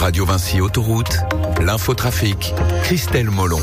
Radio Vinci Autoroute, l'infotrafic, Christelle Molon.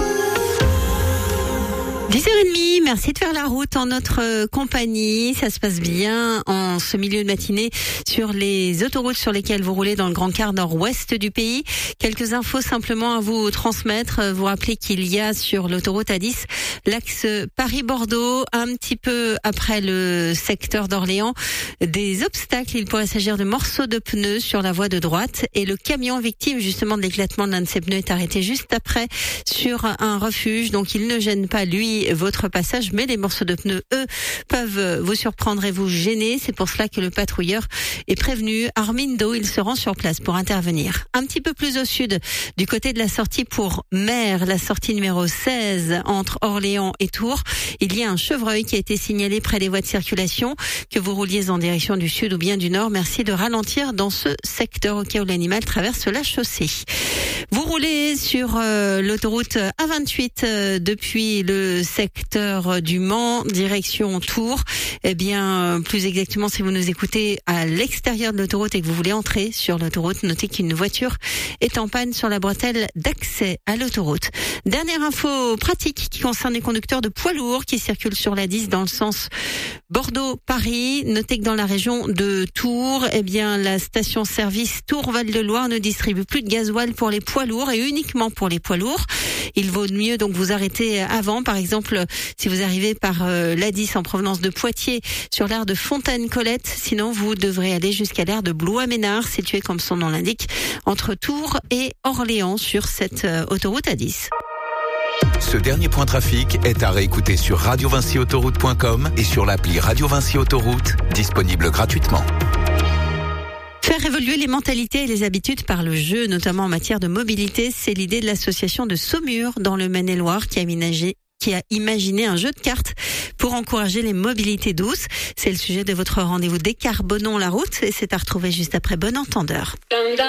10h30, merci de faire la route en notre compagnie. Ça se passe bien en ce milieu de matinée sur les autoroutes sur lesquelles vous roulez dans le grand quart nord-ouest du pays. Quelques infos simplement à vous transmettre. Vous rappelez qu'il y a sur l'autoroute A10 l'axe Paris-Bordeaux, un petit peu après le secteur d'Orléans, des obstacles. Il pourrait s'agir de morceaux de pneus sur la voie de droite et le camion victime justement de l'éclatement de l'un de ses pneus est arrêté juste après sur un refuge. Donc il ne gêne pas lui votre passage, mais les morceaux de pneus, eux, peuvent vous surprendre et vous gêner. C'est pour cela que le patrouilleur est prévenu. Armindo, il se rend sur place pour intervenir. Un petit peu plus au sud, du côté de la sortie pour Mer, la sortie numéro 16 entre Orléans et Tours, il y a un chevreuil qui a été signalé près des voies de circulation. Que vous rouliez en direction du sud ou bien du nord, merci de ralentir dans ce secteur au cas où l'animal traverse la chaussée. Vous roulez sur l'autoroute A28 depuis le secteur du Mans, direction Tours. Eh bien, plus exactement, si vous nous écoutez à l'extérieur de l'autoroute et que vous voulez entrer sur l'autoroute, notez qu'une voiture est en panne sur la bretelle d'accès à l'autoroute. Dernière info pratique qui concerne les conducteurs de poids lourds qui circulent sur la 10 dans le sens Bordeaux-Paris. Notez que dans la région de Tours, eh bien, la station-service Tours-Val-de-Loire ne distribue plus de gasoil pour les poids lourds et uniquement pour les poids lourds. Il vaut mieux donc vous arrêter avant. Par exemple, si vous arrivez par l'A10 en provenance de Poitiers sur l'aire de Fontaine-Colette, sinon vous devrez aller jusqu'à l'aire de Blois-Ménard, située comme son nom l'indique, entre Tours et Orléans sur cette autoroute A10. Ce dernier point trafic est à réécouter sur radiovinciautoroute.com et sur l'appli Radio Vinci Autoroute, disponible gratuitement. Faire évoluer les mentalités et les habitudes par le jeu, notamment en matière de mobilité, c'est l'idée de l'association de Saumur dans le Maine-et-Loire qui a imaginé un jeu de cartes pour encourager les mobilités douces. C'est le sujet de votre rendez-vous Décarbonons la route et c'est à retrouver juste après Bon Entendeur.